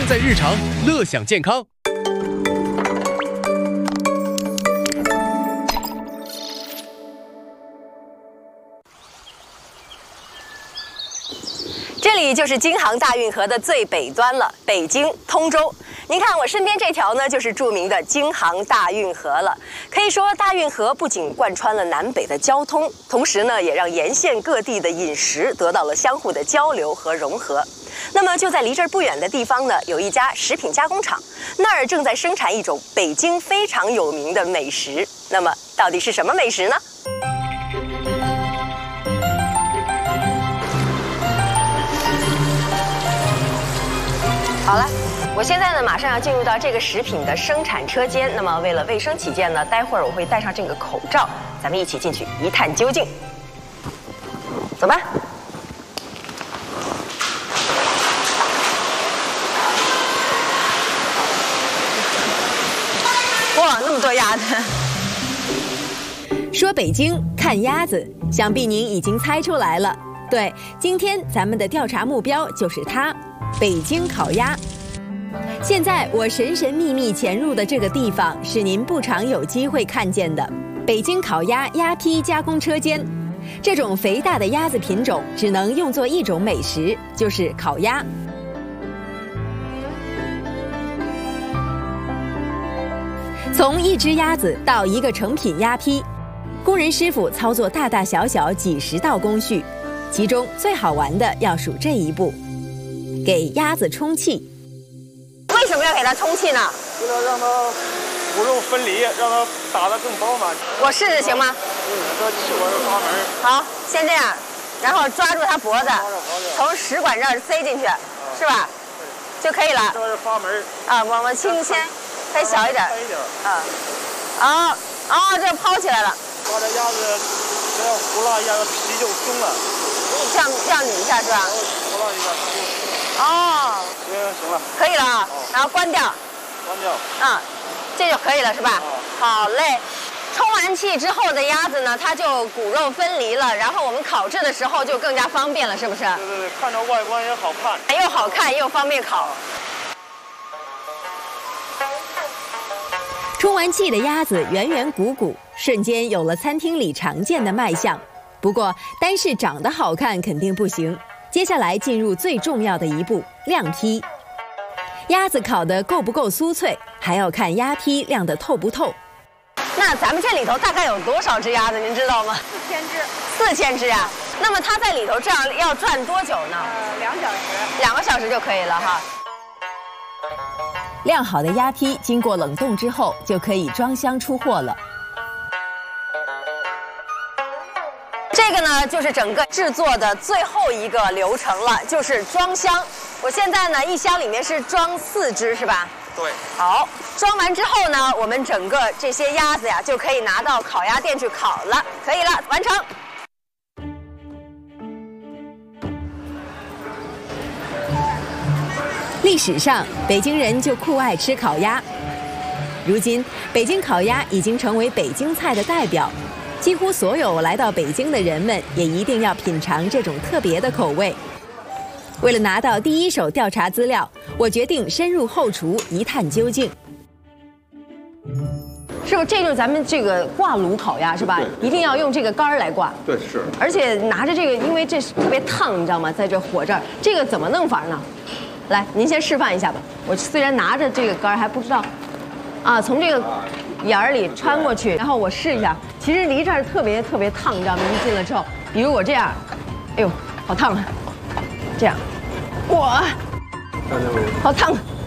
在日常，乐享健康。 这里就是京杭大运河的最北端了，北京通州。您看我身边这条呢，就是著名的京杭大运河了。可以说，大运河不仅贯穿了南北的交通，同时呢，也让沿线各地的饮食得到了相互的交流和融合。那么就在离这儿不远的地方呢，有一家食品加工厂，那儿正在生产一种北京非常有名的美食。那么到底是什么美食呢？好了，我现在呢马上要进入到这个食品的生产车间。那么为了卫生起见呢，待会儿我会戴上这个口罩，咱们一起进去一探究竟。走吧。哇，那么多鸭子！说北京看鸭子，想必您已经猜出来了。对，今天咱们的调查目标就是它。北京烤鸭。现在我神神秘秘潜入的这个地方是您不常有机会看见的北京烤鸭鸭坯加工车间。这种肥大的鸭子品种只能用作一种美食，就是烤鸭。从一只鸭子到一个成品鸭坯，工人师傅操作大大小小几十道工序，其中最好玩的要数这一步。给鸭子充气。为什么要给它充气呢？ 为了让它骨肉分离，让它打得更饱满。 我试试行吗？ 这气管的阀门。 好，先这样，然后抓住它脖子，从食管这儿塞进去，是吧？就可以了。 这是阀门。 啊，我轻先开小一点。 开一点。 啊，这抛起来了。 把这鸭子这样呼啦一下，皮就松了。 这样拧一下是吧？ 呼啦一下。 哦， 行了， 可以了啊，然后关掉，这就可以了是吧？好嘞。充完气之后的鸭子呢，它就骨肉分离了，然后我们烤制的时候就更加方便了，是不是？ 对，看着外观也好看， 又好看又方便烤。充完气的鸭子圆圆鼓鼓，瞬间有了餐厅里常见的卖相。不过，单是长得好看肯定不行。接下来进入最重要的一步，晾坯。鸭子烤得够不够酥脆，还要看鸭坯晾得透不透。那咱们这里头大概有多少只鸭子，您知道吗？4000只。4000只啊！那么它在里头这样要转多久呢 ？2小时。 2个小时就可以了哈。晾好的鸭坯经过冷冻之后，就可以装箱出货了。这个呢，就是整个制作的最后一个流程了，就是装箱。我现在呢，一箱里面是装4只，是吧？ 对。 好，装完之后呢，我们整个这些鸭子呀，就可以拿到烤鸭店去烤了。可以了，完成。历史上，北京人就酷爱吃烤鸭。如今，北京烤鸭已经成为北京菜的代表。几乎所有来到北京的人们也一定要品尝这种特别的口味。为了拿到第一手调查资料，我决定深入后厨一探究竟。是不是这就是咱们这个挂炉烤鸭是吧？一定要用这个杆儿来挂。 对，是。 而且拿着这个，因为这特别烫，你知道吗？在这火这儿，这个怎么弄法呢？来，您先示范一下吧。我虽然拿着这个杆儿还不知道，从这个眼儿里穿过去，然后我试一下。其实离这儿特别烫，你知道吗？一进了之后，比如我这样，哎呦，好烫啊！这样，哇，好烫啊！